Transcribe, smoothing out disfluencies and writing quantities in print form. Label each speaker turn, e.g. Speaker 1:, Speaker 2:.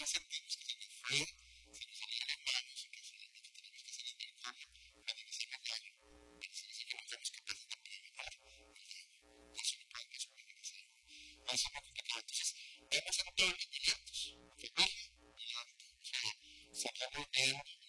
Speaker 1: veces sentimos que se nos fue, se nos salió de las manos y que finalmente tenemos que hacer intercambio para iniciar daño, pero se dice que no somos capaces de prevenir eso no podemos organizar. Eso no es complicado. Entonces, vemos entornos abiertos, que cogen, y sacamos el